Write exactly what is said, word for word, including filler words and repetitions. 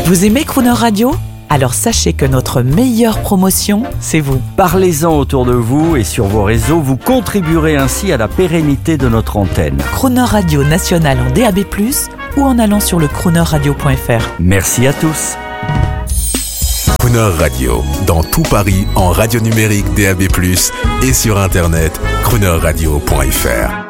Vous aimez Crooner Radio ? Alors sachez que notre meilleure promotion, c'est vous. Parlez-en autour de vous et sur vos réseaux, vous contribuerez ainsi à la pérennité de notre antenne. Crooner Radio national en D A B plus, ou en allant sur le crooner radio point f r. Merci à tous. Crooner Radio, dans tout Paris, en radio numérique D A B plus, et sur internet crooner radio point f r.